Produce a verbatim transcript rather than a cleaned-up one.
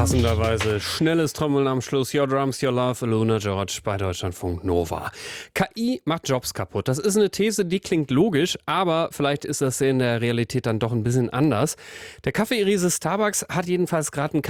Passenderweise schnelles Trommeln am Schluss. Your Drums, Your Love, Aluna George bei Deutschlandfunk Nova. K I macht Jobs kaputt. Das ist eine These, die klingt logisch, aber vielleicht ist das in der Realität dann doch ein bisschen anders. Der Kaffeeriese Starbucks hat jedenfalls gerade einen